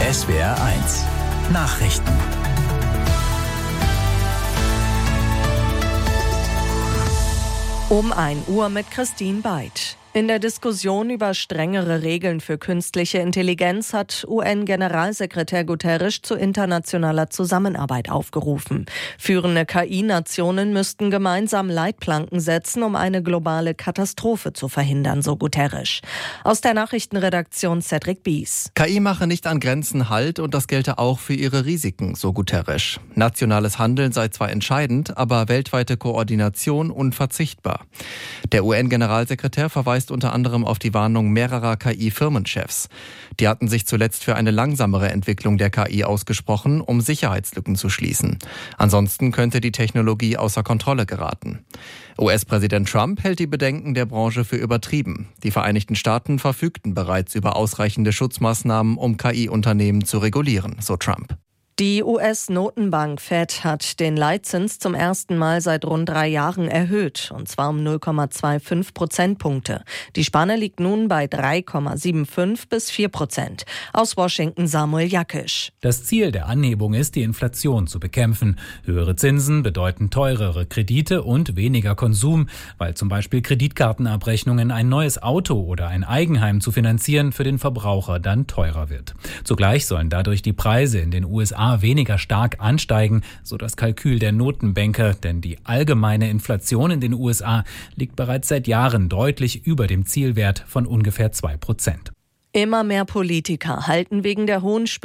SWR1 Nachrichten. Um 1 Uhr mit Christine Beid. In der Diskussion über strengere Regeln für künstliche Intelligenz hat UN-Generalsekretär Guterres zu internationaler Zusammenarbeit aufgerufen. Führende KI-Nationen müssten gemeinsam Leitplanken setzen, um eine globale Katastrophe zu verhindern, so Guterres. Aus der Nachrichtenredaktion Cedric Bies. KI mache nicht an Grenzen Halt und das gelte auch für ihre Risiken, so Guterres. Nationales Handeln sei zwar entscheidend, aber weltweite Koordination unverzichtbar. Der UN-Generalsekretär verweist unter anderem auf die Warnung mehrerer KI-Firmenchefs. Die hatten sich zuletzt für eine langsamere Entwicklung der KI ausgesprochen, um Sicherheitslücken zu schließen. Ansonsten könnte die Technologie außer Kontrolle geraten. US-Präsident Trump hält die Bedenken der Branche für übertrieben. Die Vereinigten Staaten verfügten bereits über ausreichende Schutzmaßnahmen, um KI-Unternehmen zu regulieren, so Trump. Die US-Notenbank Fed hat den Leitzins zum ersten Mal seit rund 3 Jahren erhöht, und zwar um 0,25 Prozentpunkte. Die Spanne liegt nun bei 3,75 bis 4%. Aus Washington Samuel Jakisch. Das Ziel der Anhebung ist, die Inflation zu bekämpfen. Höhere Zinsen bedeuten teurere Kredite und weniger Konsum, weil zum Beispiel Kreditkartenabrechnungen, ein neues Auto oder ein Eigenheim zu finanzieren für den Verbraucher dann teurer wird. Zugleich sollen dadurch die Preise in den USA weniger stark ansteigen, so das Kalkül der Notenbanker, denn die allgemeine Inflation in den USA liegt bereits seit Jahren deutlich über dem Zielwert von ungefähr 2%. Immer mehr Politiker halten wegen der hohen